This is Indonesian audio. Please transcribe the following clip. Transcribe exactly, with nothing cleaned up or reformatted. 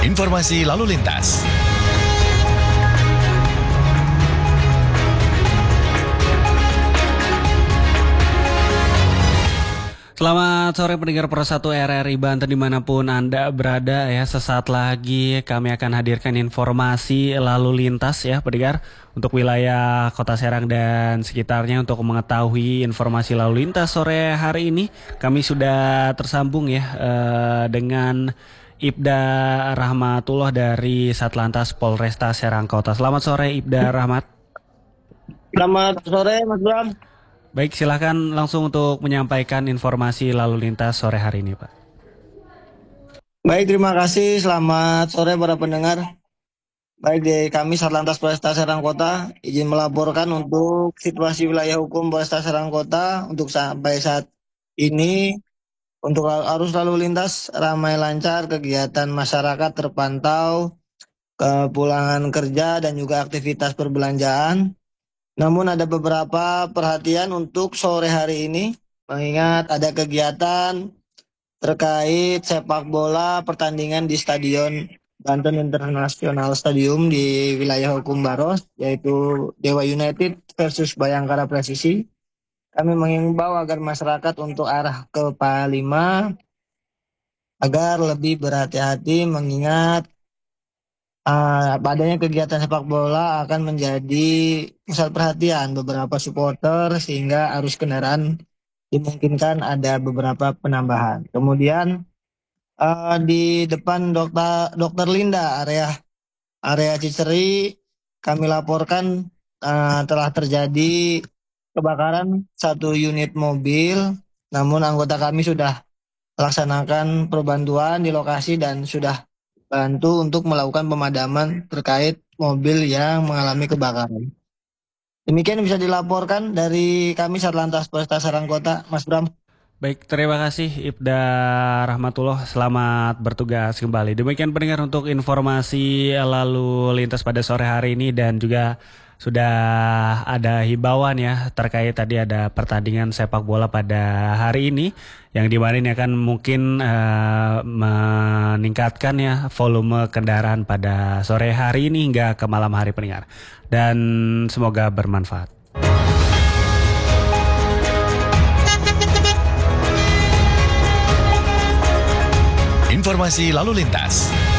Informasi lalu lintas. Selamat sore pendengar Pro satu R R I Banten dimanapun Anda berada ya. Sesaat lagi kami akan hadirkan informasi lalu lintas ya pendengar untuk wilayah Kota Serang dan sekitarnya. Untuk mengetahui informasi lalu lintas sore hari ini kami sudah tersambung ya eh, dengan Ibda Rahmatullah dari Satlantas Polresta Serang Kota. Selamat sore Ibda Rahmat. Selamat sore Mas Bram. Baik, silakan langsung untuk menyampaikan informasi lalu lintas sore hari ini, Pak. Baik, terima kasih. Selamat sore para pendengar. Baik, di kami Satlantas Polresta Serang Kota izin melaporkan untuk situasi wilayah hukum Polresta Serang Kota untuk sampai saat ini. Untuk arus lalu lintas ramai lancar, kegiatan masyarakat terpantau, kepulangan kerja dan juga aktivitas perbelanjaan. Namun ada beberapa perhatian untuk sore hari ini, mengingat ada kegiatan terkait sepak bola pertandingan di Stadion Banten International Stadium di wilayah hukum Baros, yaitu Dewa United versus Bayangkara Presisi. Kami mengimbau agar masyarakat untuk arah ke P A lima agar lebih berhati-hati, mengingat Uh, adanya kegiatan sepak bola akan menjadi pusat perhatian beberapa supporter sehingga arus kendaraan dimungkinkan ada beberapa penambahan. Kemudian uh, di depan dokter dokter Linda area area Ciceri kami laporkan uh, telah terjadi kebakaran satu unit mobil. Namun anggota kami sudah melaksanakan perbantuan di lokasi dan sudah bantu untuk melakukan pemadaman terkait mobil yang mengalami kebakaran. Demikian bisa dilaporkan dari kami Satlantas Polresta Serang Kota, Mas Bram. Baik, terima kasih Ibda Rahmatullah. Selamat bertugas kembali. Demikian pendengar untuk informasi lalu lintas pada sore hari ini, dan juga sudah ada himbauan ya terkait tadi ada pertandingan sepak bola pada hari ini yang dimana ini akan mungkin uh, meningkatkan ya volume kendaraan pada sore hari ini hingga ke malam hari pendengar, dan semoga bermanfaat. Informasi lalu lintas.